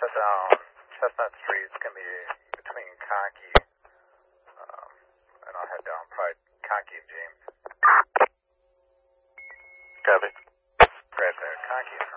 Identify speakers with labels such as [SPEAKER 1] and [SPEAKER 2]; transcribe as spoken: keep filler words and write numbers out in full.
[SPEAKER 1] Chestnut on Chestnut Street. It's going to be between Conkey, um, and I'll head down probably Conkey and James.
[SPEAKER 2] Copy.
[SPEAKER 1] Right there, Conkey and